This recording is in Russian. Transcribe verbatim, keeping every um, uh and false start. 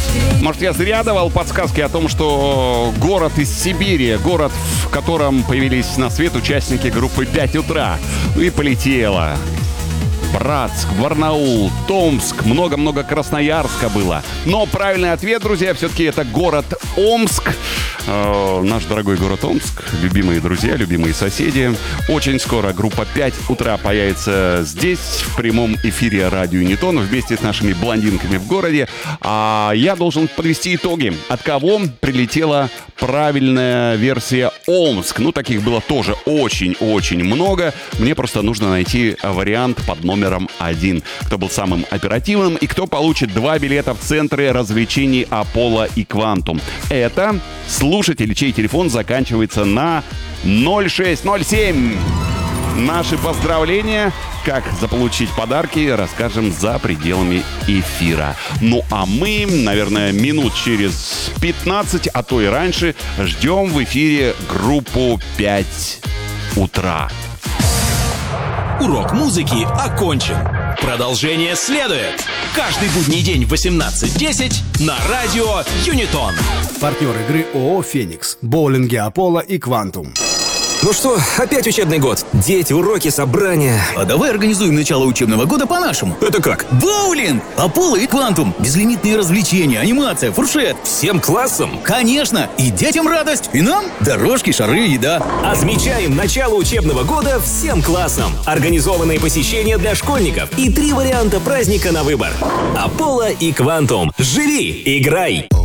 Может, я зря давал подсказки о том, что город из Сибири, город, в котором появились на свет участники группы «пять утра». Ну и полетело. Братск, Барнаул, Томск, много-много Красноярска было. Но правильный ответ, друзья, все-таки это город Омск. Э, наш дорогой город Омск, любимые друзья, любимые соседи. Очень скоро группа «пять утра» появится здесь, в прямом эфире радио Юнитон, вместе с нашими блондинками в городе. А я должен подвести итоги. От кого прилетела правильная версия Омск? Ну, таких было тоже очень-очень много. Мне просто нужно найти вариант под номером номером один. Кто был самым оперативным и кто получит два билета в центры развлечений Аполло и Квантум. Это слушатель, чей телефон заканчивается на ноль шесть ноль семь. Наши поздравления. Как заполучить подарки, расскажем за пределами эфира. Ну а мы, наверное, минут через пятнадцать, а то и раньше, ждем в эфире группу «пять утра». Урок музыки окончен. Продолжение следует. Каждый будний день в восемнадцать десять на радио Юнитон. Партнер игры ООО «Феникс», боулинги «Аполло» и «Квантум». Ну что, опять учебный год. Дети, уроки, собрания. А давай организуем начало учебного года по-нашему. Это как? Боулинг, Аполло и Квантум. Безлимитные развлечения, анимация, фуршет. Всем классом? Конечно. И детям радость, и нам дорожки, шары, еда. Отмечаем начало учебного года всем классом. Организованные посещения для школьников и три варианта праздника на выбор. Аполло и Квантум. Живи, играй.